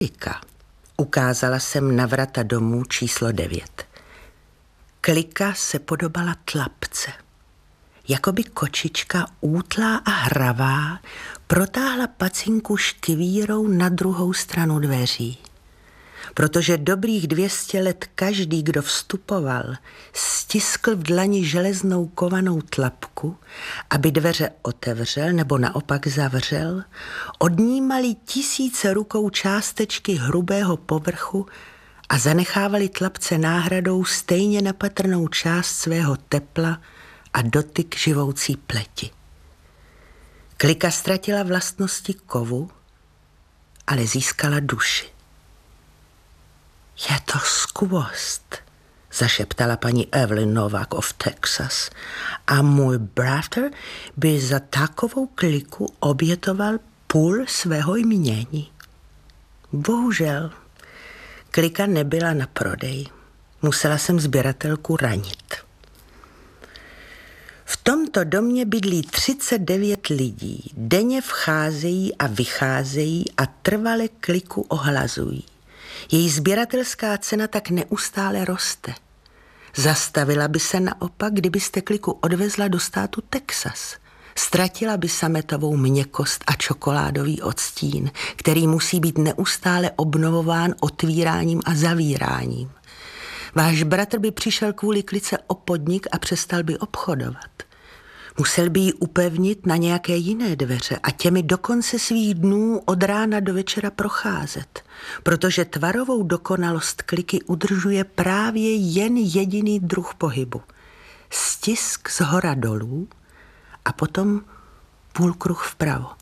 Klika. Ukázala jsem na vrata domů číslo 9. Klika se podobala tlapce. Jakoby kočička útlá a hravá protáhla pacinku škvírou na druhou stranu dveří. Protože dobrých 200 let každý, kdo vstupoval, stiskl v dlani železnou kovanou tlapku, aby dveře otevřel nebo naopak zavřel, odnímali tisíce rukou částečky hrubého povrchu a zanechávali tlapce náhradou stejně nepatrnou část svého tepla a dotyk živoucí pleti. Klika ztratila vlastnosti kovu, ale získala duši. Je to skvost, zašeptala paní Evelyn Novak of Texas. A můj bratr by za takovou kliku obětoval půl svého jmění. Bohužel, klika nebyla na prodej. Musela jsem sběratelku ranit. V tomto domě bydlí 39 lidí. Denně vcházejí a vycházejí a trvale kliku ohlazují. Její sběratelská cena tak neustále roste. Zastavila by se naopak, kdybyste kliku odvezla do státu Texas. Ztratila by sametovou měkkost a čokoládový odstín, který musí být neustále obnovován otvíráním a zavíráním. Váš bratr by přišel kvůli klice o podnik a přestal by obchodovat. Musel by ji upevnit na nějaké jiné dveře a těmi do konce svých dnů od rána do večera procházet, protože tvarovou dokonalost kliky udržuje právě jen jediný druh pohybu. Stisk zhora dolů a potom půlkruh vpravo.